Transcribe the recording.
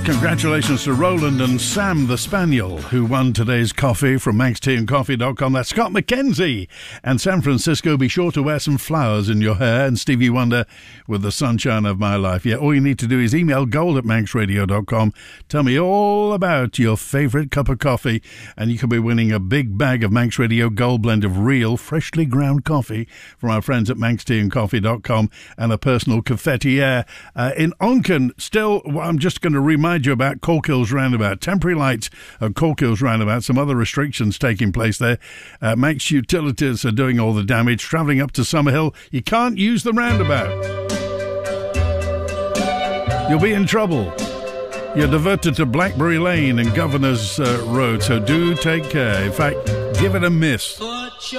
Congratulations to Roland and Sam the Spaniel, who won today's coffee from MaxTeaandCoffee.com. That's Scott McKenzie. And San Francisco, be sure to wear some flowers in your hair. And Stevie Wonder with The Sunshine of My Life. Yeah, all you need to do is email gold@MaxRadio.com. Tell me all about your favourite cup of coffee, and you could be winning a big bag of Manx Radio Gold blend of real, freshly ground coffee from our friends at MaxTeaandCoffee.com, and a personal confetti air. In Onken, still, I'm just going to remind you about Corkills Roundabout. Temporary lights at Corkills Roundabout. Some other restrictions taking place there. Manx Utilities are doing all the damage. Travelling up to Summerhill, you can't use the roundabout. You'll be in trouble. You're diverted to Blackberry Lane and Governor's Road, so do take care. In fact, give it a miss.